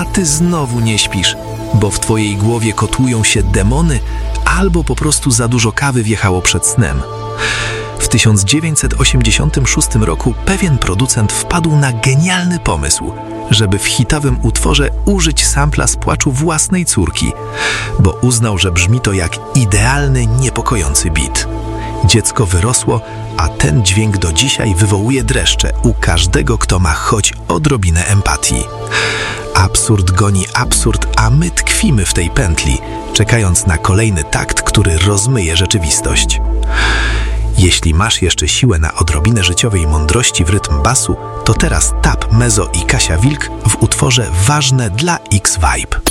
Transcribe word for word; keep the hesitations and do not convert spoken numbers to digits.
a ty znowu nie śpisz, bo w twojej głowie kotłują się demony albo po prostu za dużo kawy wjechało przed snem. W tysiąc dziewięćset osiemdziesiątym szóstym roku pewien producent wpadł na genialny pomysł, żeby w hitowym utworze użyć sampla z płaczu własnej córki, bo uznał, że brzmi to jak idealny, niepokojący beat. Dziecko wyrosło, a ten dźwięk do dzisiaj wywołuje dreszcze u każdego, kto ma choć odrobinę empatii. Absurd goni absurd, a my tkwimy w tej pętli, czekając na kolejny takt, który rozmyje rzeczywistość. Jeśli masz jeszcze siłę na odrobinę życiowej mądrości w rytm basu, to teraz Tap, Mezo i Kasia Wilk w utworze Ważne dla X-Vibe.